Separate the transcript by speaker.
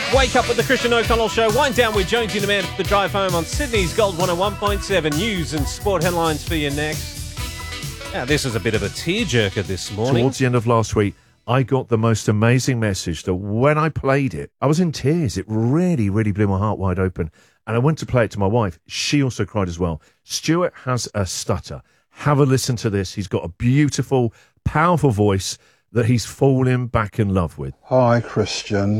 Speaker 1: Wake up with the Christian O'Connell Show. Wind down with Jonesy the Man for the drive home on Sydney's Gold 101.7. News and sport headlines for you next. Now, this is a bit of a tearjerker this morning.
Speaker 2: Towards the end of last week, I got the most amazing message that when I played it, I was in tears. It really, really blew my heart wide open. And I went to play it to my wife. She also cried as well. Stuart has a stutter. Have a listen to this. He's got a beautiful, powerful voice that he's fallen back in love with.
Speaker 3: Hi, Christian.